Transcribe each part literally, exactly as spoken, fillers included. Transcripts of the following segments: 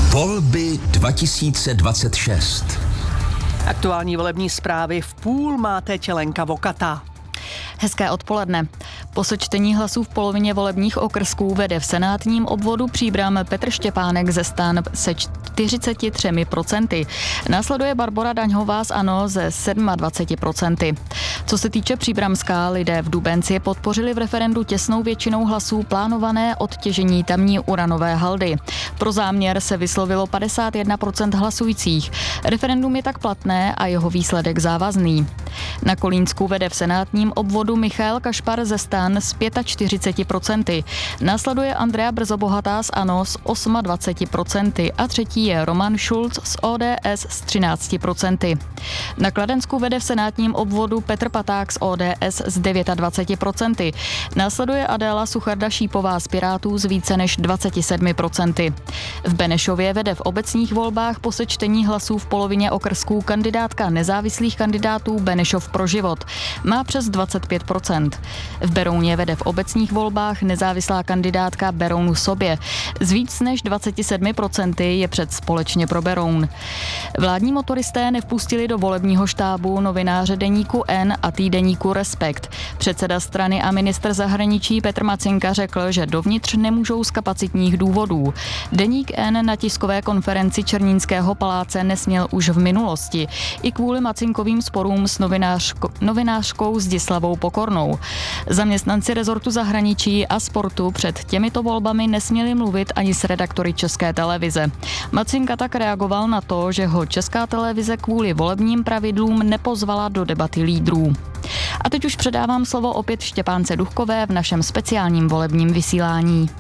Volby dva tisíce dvacet šest. Aktuální volební zprávy v půl má teď Lenka Vokata. Hezké odpoledne. Po sečtení hlasů v polovině volebních okrsků vede v senátním obvodu Příbram Petr Štěpánek ze STAN se čtyřicet tři procenty. Následuje Barbora Daňhová z ANO ze dvacet sedm procent. Co se týče Příbramská, lidé v Dubenci podpořili v referendu těsnou většinou hlasů plánované odtěžení tamní uranové haldy. Pro záměr se vyslovilo padesát jedna procent hlasujících. Referendum je tak platné a jeho výsledek závazný. Na Kolínsku vede v senátním obvodu Michael Kašpar ze STAN s čtyřicet pět procent. Následuje Andrea Brzobohatá z ANO s dvacet osm procent a třetí je Roman Schulz z O D S s třináct procent. Na Kladensku vede v senátním obvodu Petr Paták z O D S s dvacet devět procent. Následuje Adéla Sucharda-Šípová z Pirátů s více než dvacet sedm procent. V Benešově vede v obecních volbách po sečtení hlasů v polovině okrsků kandidátka nezávislých kandidátů Benešov pro život. Má přes dvacet pět procent. V Berouně vede v obecních volbách nezávislá kandidátka Berounu sobě. Z víc než dvacet sedm procent je před Společně pro Beroun. Vládní motoristé nevpustili do volebního štábu novináře deníku N a týdeníku Respekt. Předseda strany a ministr zahraničí Petr Macinka řekl, že dovnitř nemůžou z kapacitních důvodů. Deník N na tiskové konferenci Černínského paláce nesměl už v minulosti. I kvůli Macinkovým sporům s novinářko, novinářkou Zdislavou Pokornou. Zaměstnanci rezortu zahraničí a sportu před těmito volbami nesměli mluvit ani s redaktory České televize. Macinka tak reagoval na to, že ho Česká televize kvůli volebním pravidlům nepozvala do debaty lídrů. A teď už předávám slovo opět Štěpánce Duchkové v našem speciálním volebním vysílání.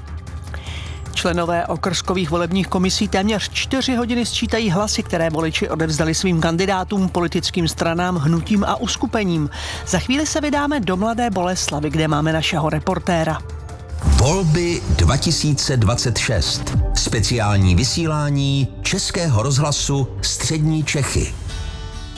Členové okrskových volebních komisí téměř čtyři hodiny sčítají hlasy, které voliči odevzdali svým kandidátům, politickým stranám, hnutím a uskupením. Za chvíli se vydáme do Mladé Boleslavi, kde máme našeho reportéra. Volby dva tisíce dvacet šest. Speciální vysílání Českého rozhlasu Střední Čechy.